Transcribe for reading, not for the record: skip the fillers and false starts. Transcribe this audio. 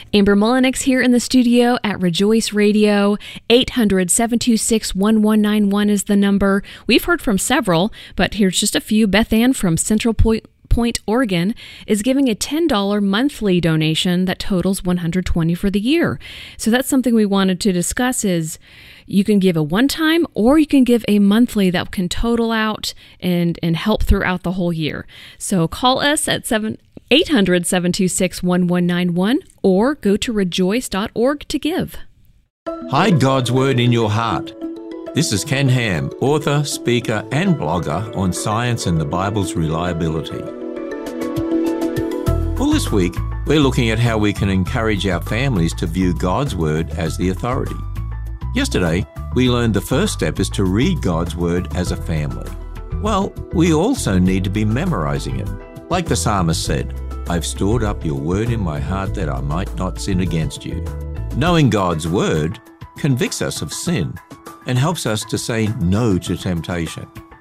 Amber Mullenix here in the studio at Rejoice Radio. 800-726-1191 is the number. We've heard from several, but here's just a few. Beth Ann from Central Point, Oregon, is giving a $10 monthly donation that totals $120 for the year. So that's something we wanted to discuss is you can give a one-time or you can give a monthly that can total out and help throughout the whole year. So call us at 800-726-1191 or go to rejoice.org to give. Hide God's Word in your heart. This is Ken Ham, author, speaker, and blogger on science and the Bible's reliability. Well, this week, we're looking at how we can encourage our families to view God's Word as the authority. Yesterday, we learned the first step is to read God's Word as a family. Well, we also need to be memorizing it. Like the psalmist said, "I've stored up your word in my heart that I might not sin against you." Knowing God's Word convicts us of sin and helps us to say no to temptation.